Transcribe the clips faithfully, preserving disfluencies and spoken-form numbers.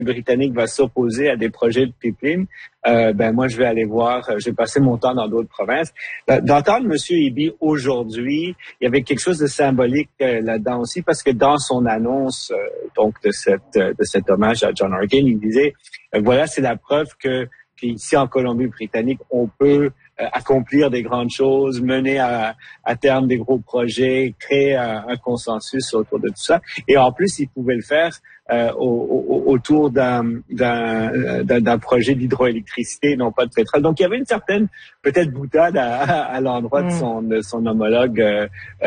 britannique va s'opposer à des projets de pipeline, euh, ben moi je vais aller voir, euh, je vais passer mon temps dans d'autres provinces. D'entendre M. Eby aujourd'hui, il y avait quelque chose de symbolique euh, là-dedans aussi, parce que dans son annonce euh, donc de cette euh, de cet hommage à John Horgan, il disait euh, voilà, c'est la preuve que qu'ici en Colombie-Britannique, on peut euh, accomplir des grandes choses, mener à, à terme des gros projets, créer un, un consensus autour de tout ça. Et en plus, il pouvait le faire euh, au, au, autour d'un, d'un, d'un, d'un projet d'hydroélectricité, non pas de pétrole. Donc, il y avait une certaine, peut-être, boutade à, à, à l'endroit de son, de son homologue euh,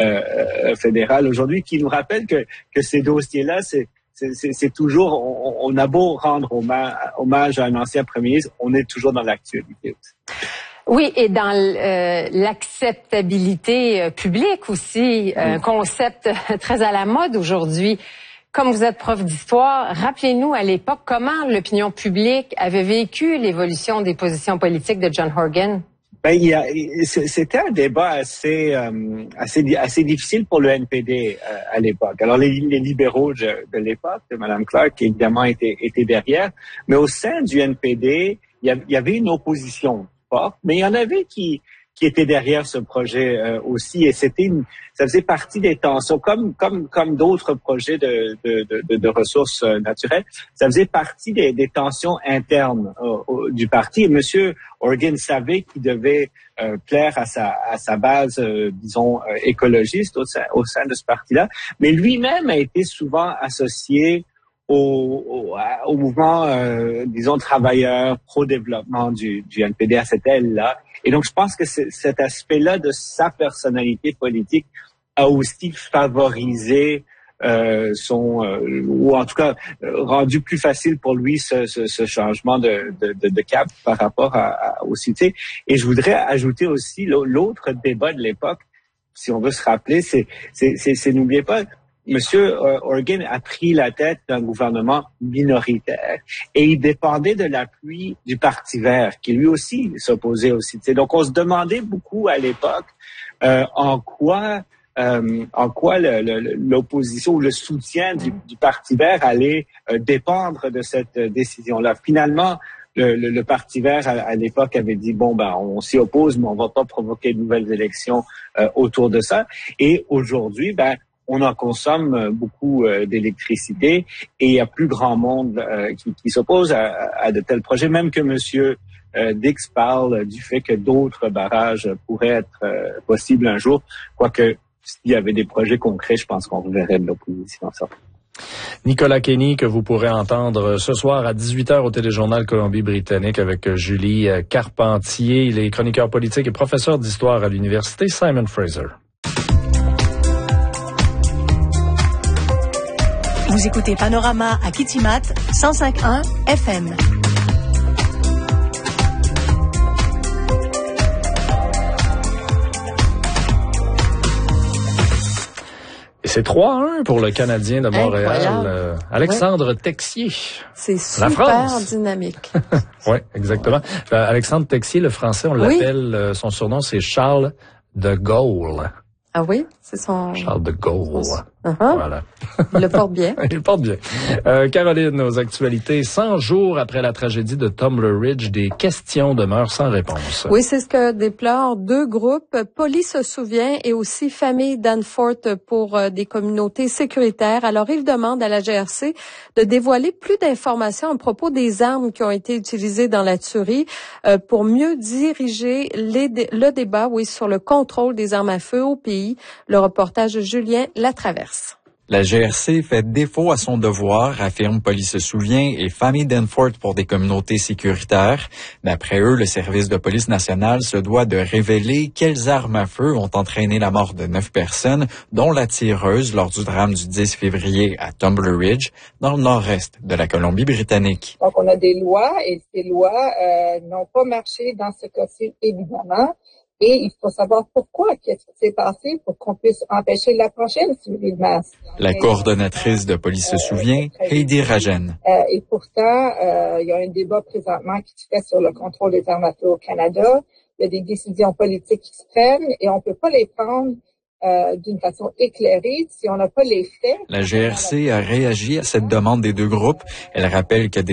euh, fédéral aujourd'hui, qui nous rappelle que, que ces dossiers-là, c'est C'est, c'est, c'est toujours, on, on a beau rendre hommage, hommage à un ancien premier ministre, on est toujours dans l'actualité aussi. Oui, et dans euh, l'acceptabilité publique aussi, un concept très à la mode aujourd'hui. Comme vous êtes prof d'histoire, rappelez-nous à l'époque comment l'opinion publique avait vécu l'évolution des positions politiques de John Horgan. Ben, il y a, c'était un débat assez, euh, assez, assez difficile pour le N P D euh, à l'époque. Alors, les, les libéraux de, de l'époque, de Mme Clark, évidemment, étaient, étaient derrière. Mais au sein du N P D, il y, il y avait une opposition forte, mais il y en avait qui, qui étaient derrière ce projet euh, aussi. Et c'était une, ça faisait partie des tensions, comme, comme, comme d'autres projets de, de, de, de ressources naturelles. Ça faisait partie des, des tensions internes euh, du parti. Et M. Horgan savait qu'il devait euh, plaire à sa, à sa base, euh, disons, euh, écologiste au sein, au sein de ce parti-là. Mais lui-même a été souvent associé au, au, au mouvement, euh, disons, travailleur, pro-développement du, du N P D, à cette aile-là. Et donc, je pense que cet aspect-là de sa personnalité politique a aussi favorisé euh, son, euh, ou en tout cas euh, rendu plus facile pour lui ce, ce, ce changement de, de, de, de cap par rapport à, à, au cité. Et je voudrais ajouter aussi l'autre débat de l'époque, si on veut se rappeler, c'est, c'est, c'est, c'est n'oubliez pas, Monsieur Horgan a pris la tête d'un gouvernement minoritaire et il dépendait de l'appui du Parti vert, qui lui aussi s'opposait au cité. Donc, on se demandait beaucoup à l'époque euh, en quoi, euh, en quoi le, le, l'opposition ou le soutien du, du Parti vert allait euh, dépendre de cette décision-là. Finalement, le, le, le Parti vert à, à l'époque avait dit bon ben on s'y oppose, mais on va pas provoquer de nouvelles élections euh, autour de ça. Et aujourd'hui, ben on en consomme beaucoup euh, d'électricité et il y a plus grand monde euh, qui, qui s'oppose à, à de tels projets, même que Monsieur euh, Dix parle du fait que d'autres barrages pourraient être euh, possibles un jour, quoique s'il y avait des projets concrets, je pense qu'on reverrait de l'opposition. Ça. Nicolas Kenny, que vous pourrez entendre ce soir à dix-huit heures au Téléjournal Colombie-Britannique avec Julie Carpentier. Il est chroniqueur politique et professeur d'histoire à l'Université Simon Fraser. Vous écoutez Panorama à Kitimat, cent cinq point un F M. Et c'est trois à un pour le Canadien de Montréal, euh, Alexandre ouais. Texier. C'est super dynamique. Oui, exactement. Euh, Alexandre Texier, le français, on oui. l'appelle, euh, son surnom c'est Charles de Gaulle. Ah oui, c'est son... Charles de Gaulle. Uh-huh. Voilà. Il le porte bien. Il le porte bien. Euh, Caroline, aux actualités, cent jours après la tragédie de Tumbler Ridge, des questions demeurent sans réponse. Oui, c'est ce que déplorent deux groupes, Police se souvient et aussi Famille Danforth pour euh, des communautés sécuritaires. Alors, ils demandent à la G R C de dévoiler plus d'informations à propos des armes qui ont été utilisées dans la tuerie euh, pour mieux diriger les dé- le débat, oui, sur le contrôle des armes à feu au pays. Le reportage de Julien Latraverse. La G R C fait défaut à son devoir, affirme Police se souvient et Famille Danforth pour des communautés sécuritaires. D'après eux, le service de police nationale se doit de révéler quelles armes à feu ont entraîné la mort de neuf personnes, dont la tireuse lors du drame du dix février à Tumbler Ridge, dans le nord-est de la Colombie-Britannique. Donc, on a des lois et ces lois euh, n'ont pas marché dans ce cas-ci, évidemment. Et il faut savoir pourquoi, qu'est-ce qui s'est passé pour qu'on puisse empêcher la prochaine tuerie de masse. La coordonnatrice de police se souvient, Heidi Rajen. Euh, et pourtant, euh, il y a un débat présentement qui se fait sur le contrôle des armes à feu au Canada. Il y a des décisions politiques qui se prennent et on peut pas les prendre euh, d'une façon éclairée. Si on n'a pas les faits... La G R C a réagi à cette demande des deux groupes. Elle rappelle que des